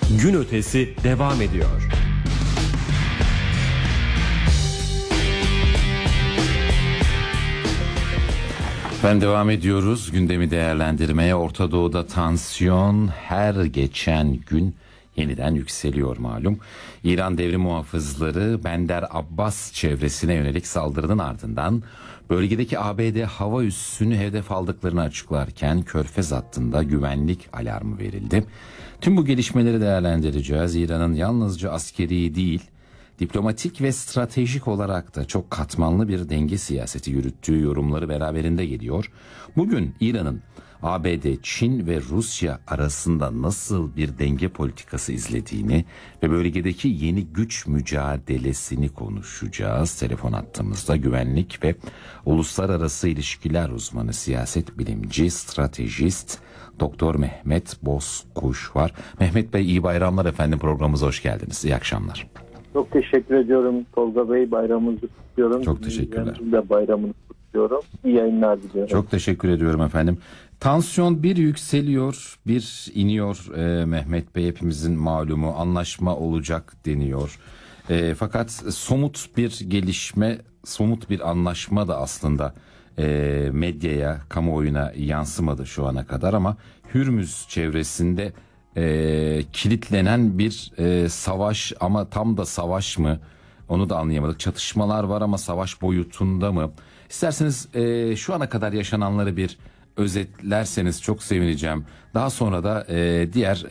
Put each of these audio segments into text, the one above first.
Gün ötesi devam ediyor. Devam ediyoruz gündemi değerlendirmeye. Orta Doğu'da tansiyon her geçen gün yeniden yükseliyor malum. İran devrim muhafızları Bender Abbas çevresine yönelik saldırının ardından bölgedeki ABD hava üssünü hedef aldıklarını açıklarken Körfez hattında güvenlik alarmı verildi. Tüm bu gelişmeleri değerlendireceğiz. İran'ın yalnızca askeri değil, diplomatik ve stratejik olarak da çok katmanlı bir denge siyaseti yürüttüğü yorumları beraberinde geliyor. Bugün İran'ın ABD, Çin ve Rusya arasında nasıl bir denge politikası izlediğini ve bölgedeki yeni güç mücadelesini konuşacağız. Telefon hattımızda güvenlik ve uluslararası ilişkiler uzmanı, siyaset bilimci, stratejist Doktor Mehmet Bozkuş var. Mehmet Bey, iyi bayramlar efendim, programımıza hoş geldiniz. İyi akşamlar. Çok teşekkür ediyorum Tolga Bey, bayramınızı kutluyorum. Çok teşekkürler. Ben de bayramını kutluyorum. İyi yayınlar diliyorum. Çok teşekkür ediyorum efendim. Tansiyon bir yükseliyor, bir iniyor Mehmet Bey, hepimizin malumu. Anlaşma olacak deniyor. Fakat somut bir gelişme, somut bir anlaşma da aslında medyaya, kamuoyuna yansımadı şu ana kadar ama Hürmüz çevresinde kilitlenen bir savaş, ama tam da savaş mı onu da anlayamadık. Çatışmalar var ama savaş boyutunda mı? İsterseniz şu ana kadar yaşananları bir özetlerseniz çok sevineceğim. Daha sonra da diğer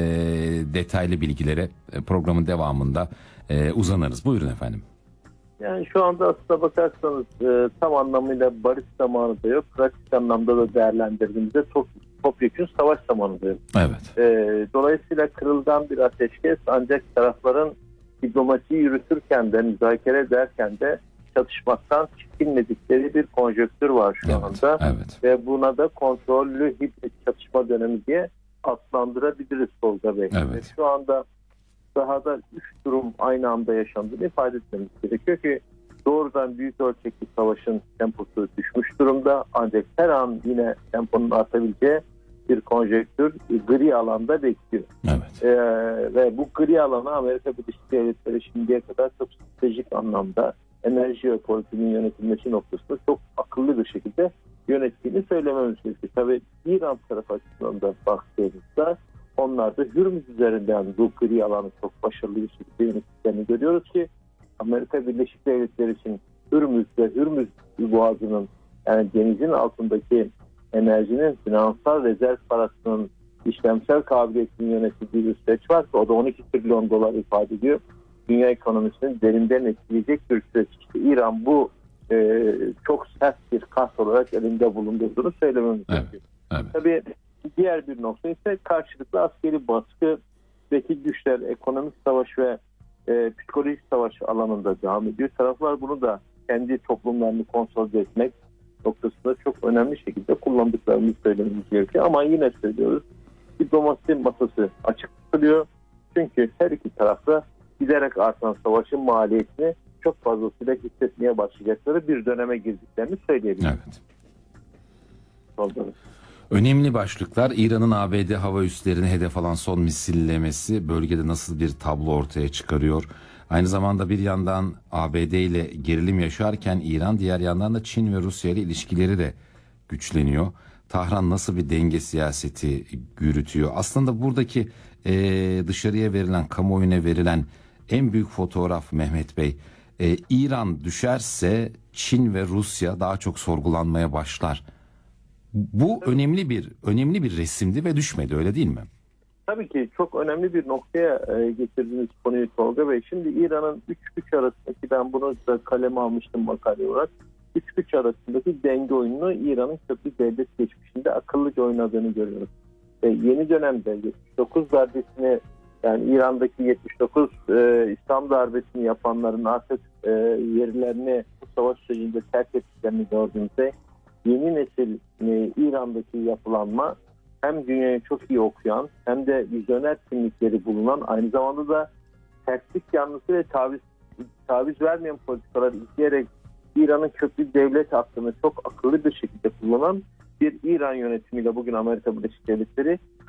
detaylı bilgilere programın devamında uzanırız. Buyurun efendim. Yani şu anda aslına bakarsanız tam anlamıyla barış zamanı da yok. Pratik anlamda da değerlendirdiğimizde topyekun savaş zamanı da yok. Evet. Dolayısıyla kırılgan bir ateşkes, ancak tarafların diplomasiyi yürütürken de, müzakere ederken de çatışmaktan çekinmedikleri bir konjonktür var şu anda. Evet. Ve buna da kontrollü hibrit çatışma dönemi diye adlandırabiliriz Tolga Bey. Evet. Ve şu anda sahada 3 durum aynı anda yaşandığını ifade etmemiz gerekiyor ki doğrudan büyük ölçekli savaşın temposu düşmüş durumda, ancak her an yine temponun artabileceği bir konjonktür gri alanda bekliyor. Evet. Ve bu gri alanı Amerika Birleşik Devletleri şimdiye kadar çok stratejik anlamda enerji ve politiğinin yönetilmesi noktasında çok akıllı bir şekilde yönettiğini söylememiz gerekiyor. Tabii İran tarafı açısından da baktığımızda onlar da Hürmüz üzerinden bu gri alanı çok başarılı bir şekilde yönettiklerini görüyoruz ki Amerika Birleşik Devletleri için Hürmüz ve Hürmüz Boğazı'nın, yani denizin altındaki enerjinin finansal rezerv parasının işlemsel kabiliyetinin yönetildiği bir süreç var ki o da 12 trilyon dolar ifade ediyor. Dünya ekonomisini derinden etkileyecek bir süreç. İşte İran bu çok sert bir kart olarak elinde bulundurduğunu söylememiz gerekiyor. Evet. Tabii diğer bir nokta ise karşılıklı askeri baskı, vekil güçler, ekonomik savaş ve psikolojik savaş alanında devam ediyor. Taraflar bunu da kendi toplumlarını konsolide etmek noktasında çok önemli şekilde kullandıklarını söylememiz gerekiyor. Ama yine söylüyoruz, diplomasi masası açık tutuluyor. Çünkü her iki tarafta giderek artan savaşın maliyetini çok fazlasıyla hissetmeye başlayacakları bir döneme girdiklerini söyleyebiliriz. Evet. Oldu. Önemli başlıklar: İran'ın ABD hava üslerini hedef alan son misillemesi bölgede nasıl bir tablo ortaya çıkarıyor? Aynı zamanda bir yandan ABD ile gerilim yaşarken İran, diğer yandan da Çin ve Rusya ile ilişkileri de güçleniyor. Tahran nasıl bir denge siyaseti yürütüyor? Aslında buradaki dışarıya verilen, kamuoyuna verilen en büyük fotoğraf Mehmet Bey, İran düşerse Çin ve Rusya daha çok sorgulanmaya başlar. Bu önemli bir resimdi ve düşmedi, öyle değil mi? Tabii ki çok önemli bir noktaya getirdiğiniz konuyu Tolga Bey. Şimdi İran'ın 3 güç arasındaki, ben bunu da kaleme almıştım makale olarak, 3 güç arasındaki denge oyununu İran'ın köklü devlet geçmişinde akıllıca oynadığını görüyoruz. Yeni dönemde 79 darbesini, yani İran'daki 79 İslam darbesini yapanların artık yerlerini bu savaş sürecinde terk ettiklerini gördüğümüzde yeni nesil İran'daki yapılanma hem dünyayı çok iyi okuyan hem de vizyoner kimlikleri bulunan, aynı zamanda da sertlik yanlısı ve taviz vermeyen politikalar izleyerek İran'ın köklü devlet hakkını çok akıllı bir şekilde kullanan bir İran yönetimiyle bugün Amerika Birleşik Devletleri